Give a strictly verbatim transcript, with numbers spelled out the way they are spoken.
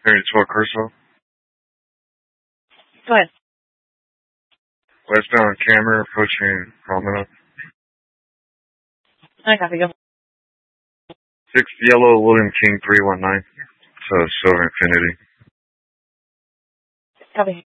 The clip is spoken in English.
thirty-two Curso. Go ahead. Westbound camera approaching Promenade. I copy. Go. Six Yellow William King three one nine. So Silver Infinity. Copy.